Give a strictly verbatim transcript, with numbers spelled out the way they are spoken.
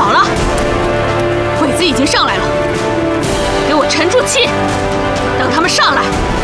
好了，鬼子已经上来了，给我沉住气，等他们上来。